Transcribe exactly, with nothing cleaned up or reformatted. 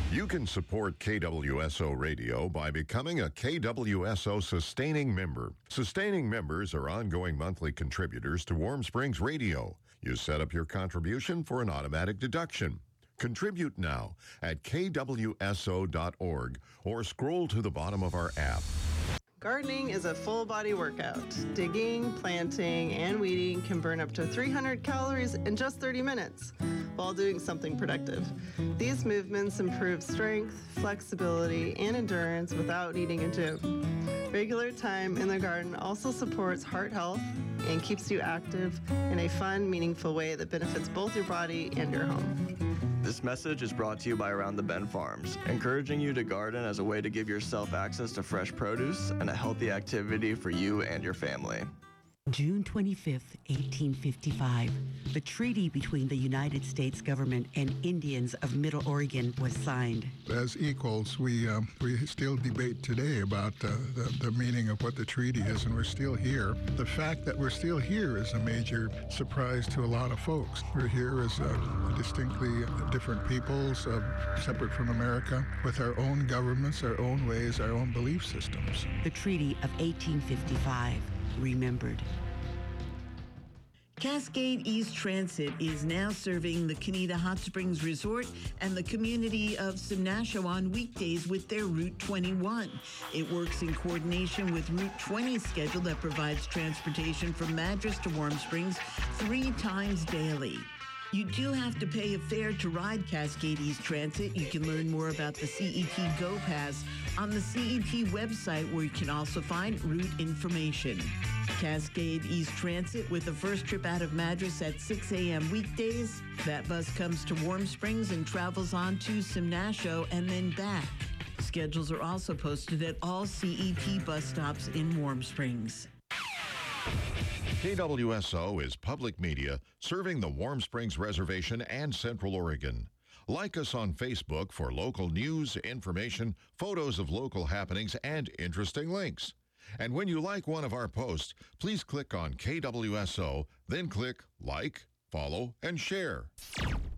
You can support K W S O Radio by becoming a K W S O Sustaining Member. Sustaining members are ongoing monthly contributors to Warm Springs Radio. You set up your contribution for an automatic deduction. Contribute now at K W S O dot org or scroll to the bottom of our app. Gardening is a full-body workout. Digging, planting, and weeding can burn up to three hundred calories in just thirty minutes while doing something productive. These movements improve strength, flexibility, and endurance without needing a gym. Regular time in the garden also supports heart health and keeps you active in a fun, meaningful way that benefits both your body and your home. This message is brought to you by Around the Bend Farms, encouraging you to garden as a way to give yourself access to fresh produce and a healthy activity for you and your family. June twenty-fifth, eighteen fifty-five, the treaty between the United States government and Indians of Middle Oregon was signed. As equals, we um, we still debate today about uh, the, the meaning of what the treaty is, and we're still here. The fact that we're still here is a major surprise to a lot of folks. We're here as uh, distinctly different peoples, uh, separate from America, with our own governments, our own ways, our own belief systems. The Treaty of eighteen fifty-five, remembered. Cascade East Transit is now serving the Canida Hot Springs Resort and the community of Simnasho on weekdays with their Route twenty-one. It works in coordination with Route twenty's schedule that provides transportation from Madras to Warm Springs three times daily. You do have to pay a fare to ride Cascade East Transit. You can learn more about the C E T Go Pass on the C E T website, where you can also find route information. Cascade East Transit with the first trip out of Madras at six a.m. weekdays. That bus comes to Warm Springs and travels on to Simnasho and then back. Schedules are also posted at all C E T bus stops in Warm Springs. K W S O is public media serving the Warm Springs Reservation and Central Oregon. Like us on Facebook for local news, information, photos of local happenings, and interesting links. And when you like one of our posts, please click on K W S O, then click like, follow, and share.